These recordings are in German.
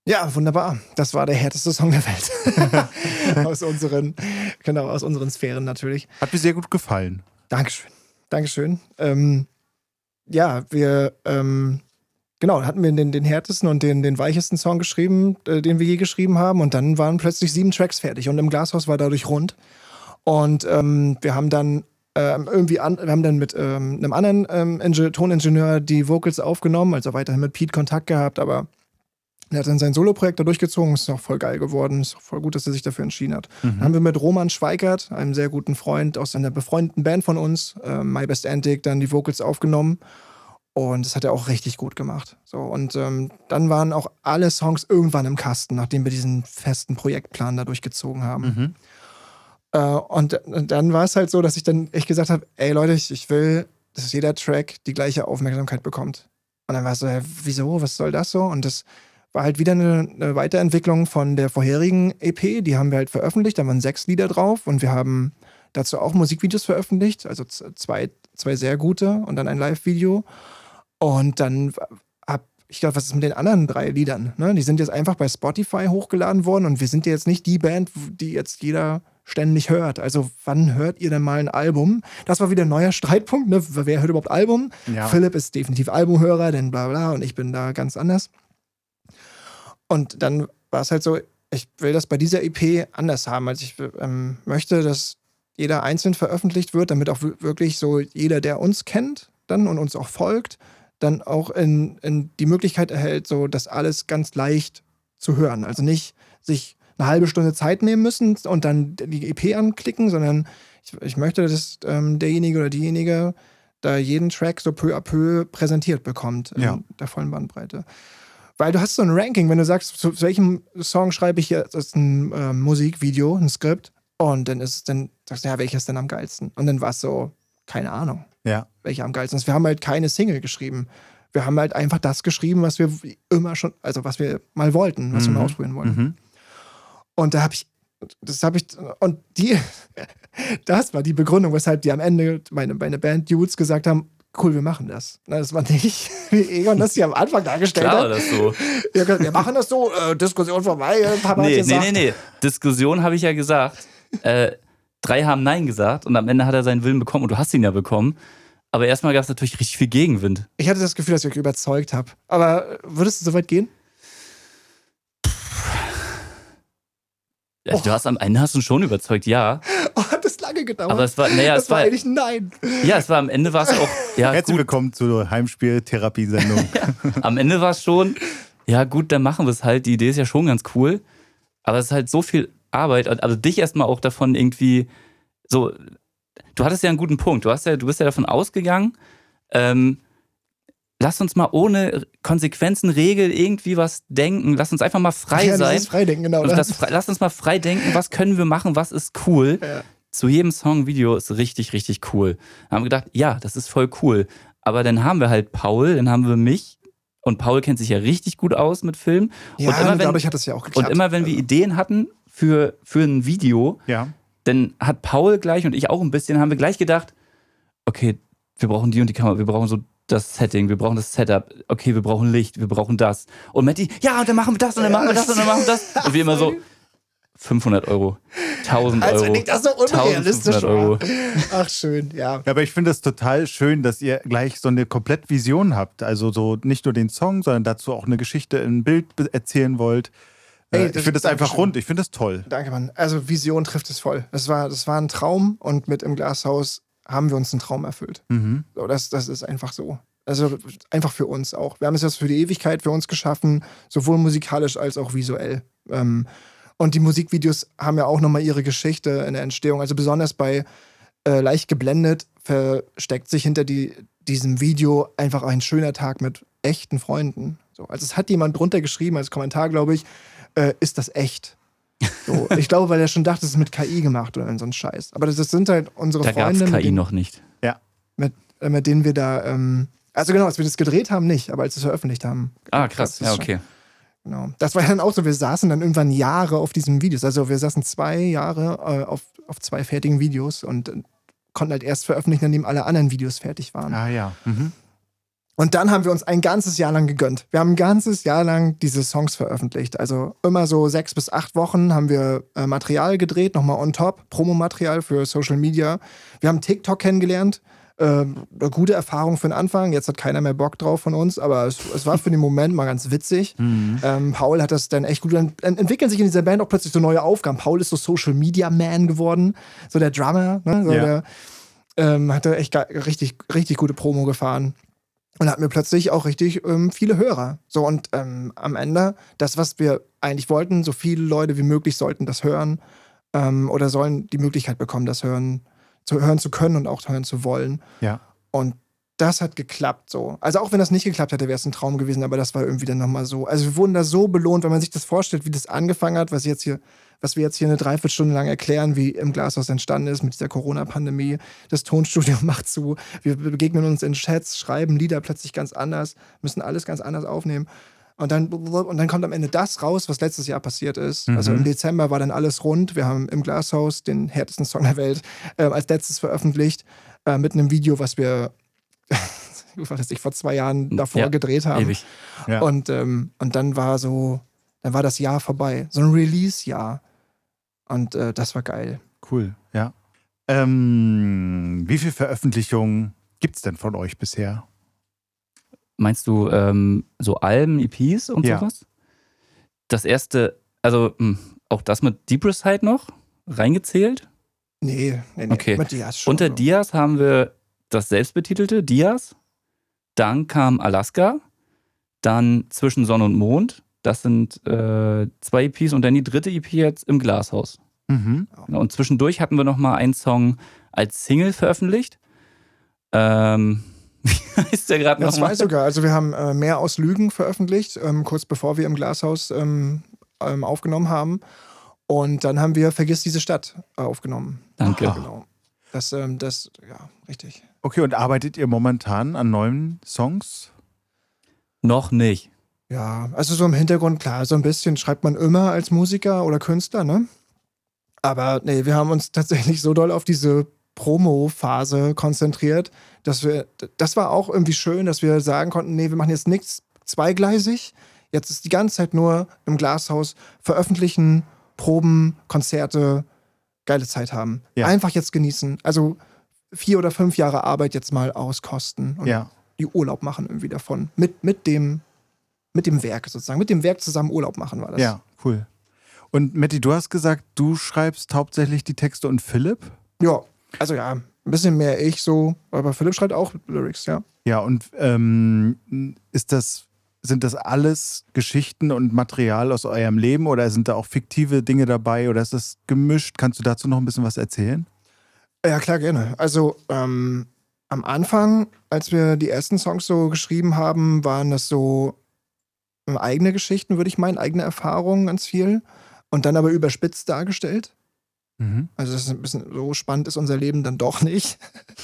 Ja, wunderbar. Das war der härteste Song der Welt. aus unseren Sphären natürlich. Hat mir sehr gut gefallen. Dankeschön. Ja, wir hatten wir den härtesten und den weichesten Song geschrieben, den wir je geschrieben haben. Und dann waren plötzlich 7 Tracks fertig. Und im Glashaus war dadurch rund. Und wir haben dann mit einem anderen Toningenieur die Vocals aufgenommen, also weiterhin mit Pete Kontakt gehabt, aber er hat dann sein Soloprojekt da durchgezogen, ist auch voll geil geworden, ist auch voll gut, dass er sich dafür entschieden hat. Dann haben wir mit Roman Schweikert, einem sehr guten Freund aus einer befreundeten Band von uns, My Best Antic, dann die Vocals aufgenommen und das hat er auch richtig gut gemacht. So, und dann waren auch alle Songs irgendwann im Kasten, nachdem wir diesen festen Projektplan da durchgezogen haben. Und dann war es halt so, dass ich dann echt gesagt habe, ey Leute, ich will, dass jeder Track die gleiche Aufmerksamkeit bekommt. Und dann war es so, wieso, was soll das so? Und das war halt wieder eine Weiterentwicklung von der vorherigen EP, die haben wir halt veröffentlicht, da waren 6 Lieder drauf und wir haben dazu auch Musikvideos veröffentlicht, also zwei sehr gute und dann ein Live-Video. Und dann ich glaube, was ist mit den anderen 3 Liedern? Ne? Die sind jetzt einfach bei Spotify hochgeladen worden und wir sind ja jetzt nicht die Band, die jetzt jeder ständig hört. Also wann hört ihr denn mal ein Album? Das war wieder ein neuer Streitpunkt. Ne? Wer hört überhaupt Album? Ja. Philipp ist definitiv Albumhörer, denn bla bla und ich bin da ganz anders. Und dann war es halt so, ich will das bei dieser EP anders haben. Also ich möchte, dass jeder einzeln veröffentlicht wird, damit auch wirklich so jeder, der uns kennt dann und uns auch folgt, dann auch in die Möglichkeit erhält, so das alles ganz leicht zu hören. Also nicht sich eine halbe Stunde Zeit nehmen müssen und dann die EP anklicken, sondern ich möchte, dass derjenige oder diejenige da jeden Track so peu à peu präsentiert bekommt in der vollen Bandbreite. Weil du hast so ein Ranking, wenn du sagst, zu welchem Song schreibe ich jetzt ein Musikvideo, ein Skript, und dann sagst du, ja, welcher ist denn am geilsten? Und dann war es so, keine Ahnung, welcher am geilsten ist. Wir haben halt keine Single geschrieben. Wir haben halt einfach das geschrieben, was wir immer schon, also was wir mal wollten, was wir mal ausprobieren wollten. Und das war die Begründung, weshalb die am Ende, meine Band-Dudes gesagt haben, cool, wir machen das. Das war nicht, wie Egon das hier am Anfang dargestellt hat. Das so. Wir machen das so, Diskussion vorbei, Papa hat gesagt. Nee. Diskussion habe ich ja gesagt. 3 haben Nein gesagt und am Ende hat er seinen Willen bekommen und du hast ihn ja bekommen. Aber erstmal gab es natürlich richtig viel Gegenwind. Ich hatte das Gefühl, dass ich euch überzeugt habe. Aber würdest du so weit gehen? Ja, du hast am Ende schon überzeugt, ja. Hat das lange gedauert? Aber es war, das war eigentlich Nein. Ja, am Ende war es auch. Ja, herzlich willkommen zur Heimspiel-Therapiesendung. Am Ende war es schon, ja gut, dann machen wir es halt. Die Idee ist ja schon ganz cool. Aber es ist halt so viel Arbeit. Also dich erstmal auch davon irgendwie so. Du hattest ja einen guten Punkt. Du bist ja davon ausgegangen, lass uns mal ohne Konsequenzen, Regel irgendwie was denken. Lass uns einfach mal frei sein. Das Freidenken, genau. Lass uns mal frei denken, was können wir machen, was ist cool. Ja. Zu jedem Song, Video ist richtig, richtig cool. Dann haben wir gedacht, ja, das ist voll cool. Aber dann haben wir halt Paul, dann haben wir mich. Und Paul kennt sich ja richtig gut aus mit Film. Ja, und dadurch hat das ja auch geklappt. Und immer wenn wir Ideen hatten für ein Video, dann hat Paul gleich und ich auch ein bisschen, haben wir gleich gedacht, okay, wir brauchen die und die Kamera, wir brauchen so das Setting, wir brauchen das Setup, okay, wir brauchen Licht, wir brauchen das. Und Matti, ja, und dann machen wir das und dann machen wir das und dann machen wir das. Und wir immer so, 500 €, 1000 €. Also wenn ich das so unrealistisch war. €. Ach, schön, ja. Aber ich finde das total schön, dass ihr gleich so eine komplett Vision habt. Also so nicht nur den Song, sondern dazu auch eine Geschichte, ein Bild erzählen wollt. Ich finde das einfach rund, ich finde das toll. Danke, Mann. Also Vision trifft es voll. Das war ein Traum und mit im Glashaus haben wir uns einen Traum erfüllt. So, das ist einfach so. Also einfach für uns auch. Wir haben es jetzt für die Ewigkeit für uns geschaffen, sowohl musikalisch als auch visuell. Und die Musikvideos haben ja auch nochmal ihre Geschichte in der Entstehung. Also besonders bei Leicht geblendet versteckt sich hinter diesem Video einfach ein schöner Tag mit echten Freunden. So, also es hat jemand drunter geschrieben als Kommentar, glaube ich, ist das echt? So, ich glaube, weil er schon dachte, es ist mit KI gemacht oder so ein Scheiß. Aber das sind halt unsere Freunde. Da gab es KI noch nicht. Ja. Mit denen wir da, also genau, als wir das gedreht haben, nicht, aber als wir es veröffentlicht haben. Krass, ja, okay. Genau. Das war ja dann auch so, wir saßen dann irgendwann Jahre auf diesen Videos. Also wir saßen 2 Jahre auf 2 fertigen Videos und konnten halt erst veröffentlichen, nachdem alle anderen Videos fertig waren. Ah ja. Und dann haben wir uns ein ganzes Jahr lang gegönnt. Wir haben ein ganzes Jahr lang diese Songs veröffentlicht. Also immer so 6 bis 8 Wochen haben wir Material gedreht, nochmal on top, Promomaterial für Social Media. Wir haben TikTok kennengelernt. Eine gute Erfahrung für den Anfang. Jetzt hat keiner mehr Bock drauf von uns, aber es war für den Moment mal ganz witzig. Paul hat das dann echt gut. Dann entwickeln sich in dieser Band auch plötzlich so neue Aufgaben. Paul ist so Social Media Man geworden, so der Drummer. Ne? So der hat da echt richtig, richtig gute Promo gefahren. Und hat mir plötzlich auch richtig viele Hörer. So, und am Ende, das, was wir eigentlich wollten, so viele Leute wie möglich sollten das hören oder sollen die Möglichkeit bekommen, das hören zu können und auch hören zu wollen. Ja. Und das hat geklappt so. Also auch wenn das nicht geklappt hätte, wäre es ein Traum gewesen, aber das war irgendwie dann nochmal so. Also wir wurden da so belohnt, wenn man sich das vorstellt, wie das angefangen hat, was wir jetzt hier eine Dreiviertelstunde lang erklären, wie im Glashaus entstanden ist mit dieser Corona-Pandemie. Das Tonstudio macht zu. Wir begegnen uns in Chats, schreiben Lieder plötzlich ganz anders, müssen alles ganz anders aufnehmen. Und dann kommt am Ende das raus, was letztes Jahr passiert ist. Also im Dezember war dann alles rund. Wir haben im Glashaus den härtesten Song der Welt als letztes veröffentlicht mit einem Video, was wir vor 2 Jahren davor gedreht haben. Ewig. Ja. Und dann war das Jahr vorbei. So ein Release-Jahr. Und das war geil. Cool, ja. Wie viele Veröffentlichungen gibt es denn von euch bisher? Meinst du so Alben, EPs und sowas? Das erste, also auch das mit Deep Recite noch reingezählt? Nee. Okay. Mit Diaz schon. Unter Diaz haben wir das selbstbetitelte Diaz. Dann kam Alaska. Dann Zwischen Sonne und Mond. Das sind 2 EPs und dann die dritte EP jetzt im Glashaus. Genau, und zwischendurch hatten wir noch mal einen Song als Single veröffentlicht. Wie heißt der gerade noch mal? 2 sogar. Also wir haben Mehr aus Lügen veröffentlicht, kurz bevor wir im Glashaus aufgenommen haben. Und dann haben wir Vergiss diese Stadt aufgenommen. Danke. Genau. Das, richtig. Okay, und arbeitet ihr momentan an neuen Songs? Noch nicht. Ja, also so im Hintergrund, klar, so ein bisschen schreibt man immer als Musiker oder Künstler, ne? Aber nee, wir haben uns tatsächlich so doll auf diese Promo-Phase konzentriert, das war auch irgendwie schön, dass wir sagen konnten, nee, wir machen jetzt nichts zweigleisig. Jetzt ist die ganze Zeit nur im Glashaus veröffentlichen, Proben, Konzerte, geile Zeit haben. Ja. Einfach jetzt genießen. Also 4 oder 5 Jahre Arbeit jetzt mal auskosten und die Urlaub machen irgendwie davon. Mit dem Werk sozusagen. Mit dem Werk zusammen Urlaub machen war das. Ja, cool. Und Matti, du hast gesagt, du schreibst hauptsächlich die Texte und Philipp? Ja, also ein bisschen mehr ich so, aber Philipp schreibt auch Lyrics, ja. Ja, und sind das alles Geschichten und Material aus eurem Leben oder sind da auch fiktive Dinge dabei oder ist das gemischt? Kannst du dazu noch ein bisschen was erzählen? Ja, klar, gerne. Also am Anfang, als wir die ersten Songs so geschrieben haben, waren das so eigene Geschichten, würde ich meinen, eigene Erfahrungen ganz viel. Und dann aber überspitzt dargestellt. Also das ist ein bisschen so spannend ist unser Leben dann doch nicht.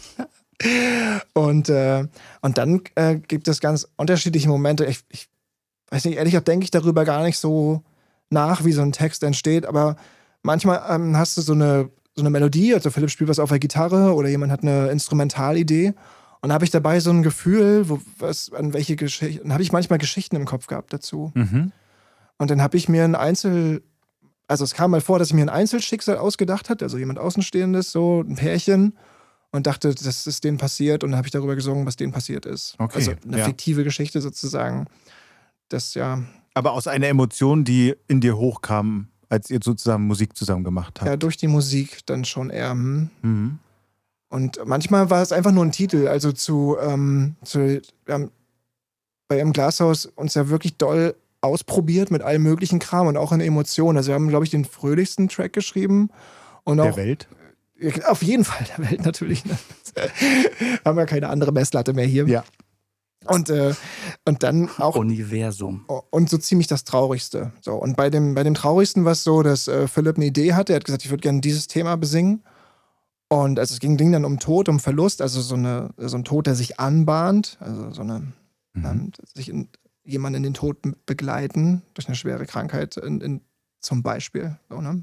Und dann gibt es ganz unterschiedliche Momente. Ich weiß nicht, ehrlich gesagt denke ich darüber gar nicht so nach, wie so ein Text entsteht, aber manchmal hast du so eine Melodie, also Philipp spielt was auf der Gitarre oder jemand hat eine Instrumentalidee und habe ich dabei so ein Gefühl, dann habe ich manchmal Geschichten im Kopf gehabt dazu. Und dann habe ich mir also es kam mal vor, dass ich mir ein Einzelschicksal ausgedacht hatte, also jemand Außenstehendes, so ein Pärchen, und dachte, das ist denen passiert, und dann habe ich darüber gesungen, was denen passiert ist. Okay, also eine fiktive Geschichte sozusagen. Aber aus einer Emotion, die in dir hochkam, als ihr sozusagen Musik zusammen gemacht habt. Ja, durch die Musik dann schon eher. Und manchmal war es einfach nur ein Titel, also wir haben bei Im Glashaus uns ja wirklich doll ausprobiert mit allem möglichen Kram und auch in Emotionen. Also wir haben, glaube ich, den fröhlichsten Track geschrieben. Und der auch, Welt? Auf jeden Fall der Welt natürlich. Haben wir keine andere Messlatte mehr hier. Ja. Und dann auch Universum. Und so ziemlich das Traurigste. So, und bei dem Traurigsten war es so, dass Philipp eine Idee hatte. Er hat gesagt, ich würde gerne dieses Thema besingen. Und also es ging dann um Tod, um Verlust, also so ein Tod, der sich anbahnt, also jemanden in den Tod begleiten durch eine schwere Krankheit, zum Beispiel. So, ne?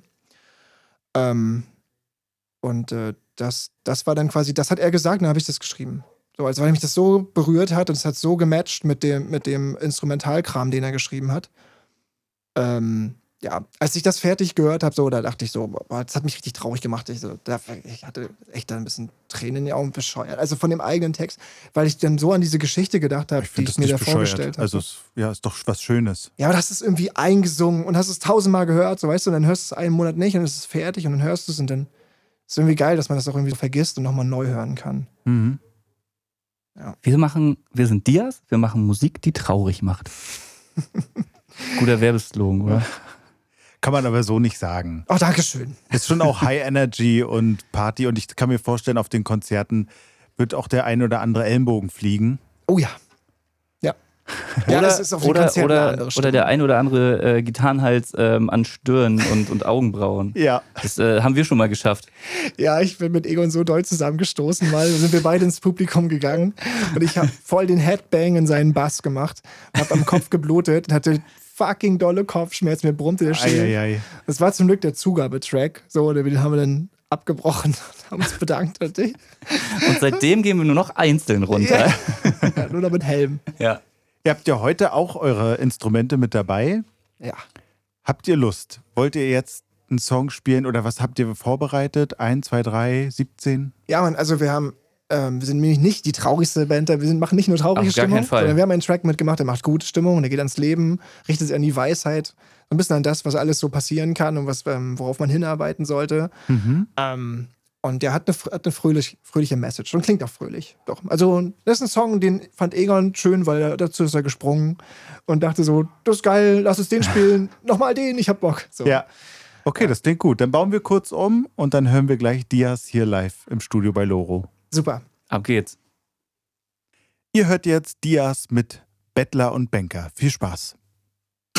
Und das war dann quasi, das hat er gesagt, dann habe ich das geschrieben. So, also weil mich das so berührt hat und es hat so gematcht mit dem Instrumentalkram, den er geschrieben hat. Ja, als ich das fertig gehört habe, so, da dachte ich so, boah, das hat mich richtig traurig gemacht. Ich hatte echt da ein bisschen Tränen in den Augen, bescheuert. Also von dem eigenen Text, weil ich dann so an diese Geschichte gedacht habe, die ich mir da vorgestellt habe. Also, ist doch was Schönes. Ja, aber das ist irgendwie eingesungen und hast es 1000-mal gehört, so, weißt du, und dann hörst du es einen Monat nicht und es ist fertig und dann hörst du es und dann ist es irgendwie geil, dass man das auch irgendwie so vergisst und nochmal neu hören kann. Mhm. Ja. Wir sind Dias, wir machen Musik, die traurig macht. Guter Werbeslogan, oder? Kann man aber so nicht sagen. Oh, dankeschön. Ist schon auch High Energy und Party und ich kann mir vorstellen, auf den Konzerten wird auch der ein oder andere Ellenbogen fliegen. Oh ja. Ja. Ja, das ist auf den Konzerten eine andere Stimme. Oder der ein oder andere Gitarrenhals an Stirn und Augenbrauen. Ja. Das haben wir schon mal geschafft. Ja, ich bin mit Egon so doll zusammengestoßen, weil sind wir beide ins Publikum gegangen und ich habe voll den Headbang in seinen Bass gemacht, habe am Kopf geblutet und hatte fucking dolle Kopfschmerzen, mir brummte der Schädel. Das war zum Glück der Zugabetrack, so, den haben wir dann abgebrochen und haben uns bedankt. Und seitdem gehen wir nur noch einzeln runter. Ja, nur noch mit Helm. Ja. Ihr habt ja heute auch eure Instrumente mit dabei. Ja. Habt ihr Lust? Wollt ihr jetzt einen Song spielen oder was habt ihr vorbereitet? 1, 2, 3, 17? Ja, Mann, also wir sind nämlich nicht die traurigste Band, machen nicht nur traurige Stimmung, sondern wir haben einen Track mitgemacht, der macht gute Stimmung, der geht ans Leben, richtet sich an die Weisheit, ein bisschen an das, was alles so passieren kann und worauf man hinarbeiten sollte. Mhm. Und der hat eine fröhliche Message und klingt auch fröhlich. Doch. Also, das ist ein Song, den fand Egon schön, weil dazu ist er gesprungen und dachte so, das ist geil, lass uns den spielen, nochmal den, ich hab Bock. So. Ja. Okay, das klingt gut. Dann bauen wir kurz um und dann hören wir gleich Dias hier live im Studio bei Loro. Super. Ab geht's. Ihr hört jetzt Dias mit Bettler und Banker. Viel Spaß.